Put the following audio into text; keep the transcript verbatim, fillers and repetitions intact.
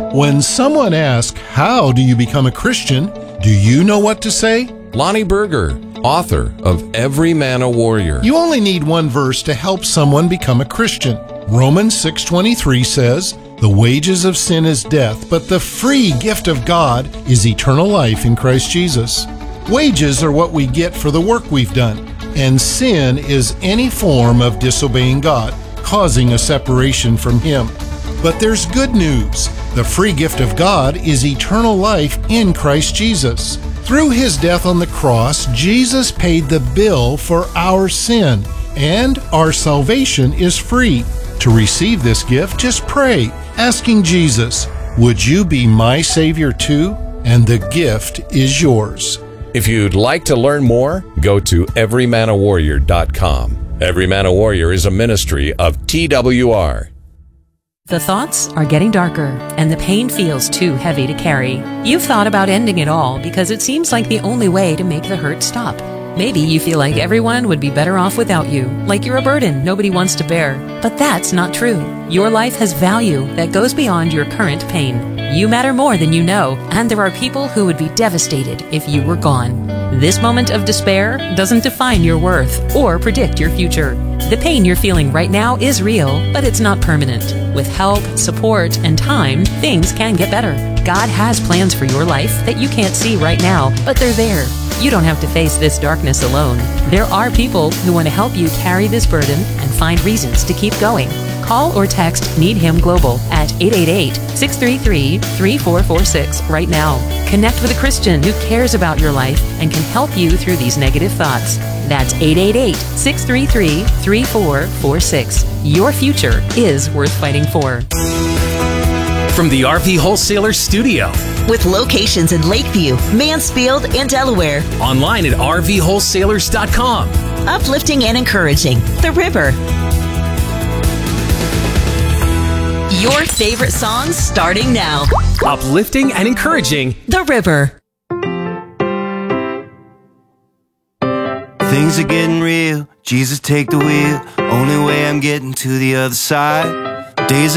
When someone asks, how do you become a Christian? Do you know what to say? Lonnie Berger, author of Every Man a Warrior. You only need one verse to help someone become a Christian. Romans six twenty-three says, "The wages of sin is death, but the free gift of God is eternal life in Christ Jesus." Wages are what we get for the work we've done, and sin is any form of disobeying God, causing a separation from Him. But there's good news. The free gift of God is eternal life in Christ Jesus. Through His death on the cross, Jesus paid the bill for our sin, and our salvation is free. To receive this gift, just pray, asking Jesus, "Would you be my Savior too?" And the gift is yours. If you'd like to learn more, go to every man a warrior dot com. Every Man a Warrior is a ministry of T W R. The thoughts are getting darker, and the pain feels too heavy to carry. You've thought about ending it all because it seems like the only way to make the hurt stop. Maybe you feel like everyone would be better off without you, like you're a burden nobody wants to bear. But that's not true. Your life has value that goes beyond your current pain. You matter more than you know, and there are people who would be devastated if you were gone. This moment of despair doesn't define your worth or predict your future. The pain you're feeling right now is real, but it's not permanent. With help, support, and time, things can get better. God has plans for your life that you can't see right now, but they're there. You don't have to face this darkness alone. There are people who want to help you carry this burden and find reasons to keep going. Call or text Need Him Global at eight eight eight, six three three, three four four six right now. Connect with a Christian who cares about your life and can help you through these negative thoughts. That's eight eight eight, six three three, three four four six. Your future is worth fighting for. From the R V Wholesaler Studio. With locations in Lakeview, Mansfield, and Delaware. Online at R V wholesalers dot com. Uplifting and encouraging. The River. Your favorite songs starting now. Uplifting and encouraging. The River. Things are getting real. Jesus, take the wheel. Only way I'm getting to the other side. Days